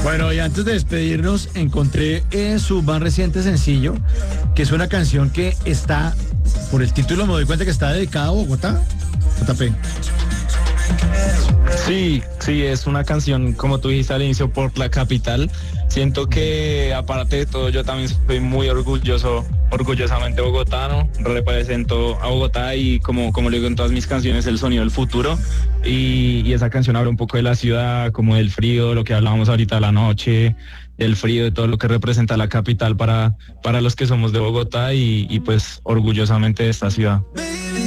Bueno, y antes de despedirnos, encontré su más reciente sencillo, que es una canción que está, por el título me doy cuenta que está dedicada a Bogotá. JP. Sí, es una canción, como tú dijiste al inicio, por la capital. Siento que, aparte de todo, yo también soy muy orgullosamente bogotano. Represento a Bogotá y, como lo digo en todas mis canciones, el sonido del futuro. Y esa canción habla un poco de la ciudad, como del frío, lo que hablábamos ahorita de la noche, del frío, de todo lo que representa la capital para los que somos de Bogotá y pues orgullosamente de esta ciudad.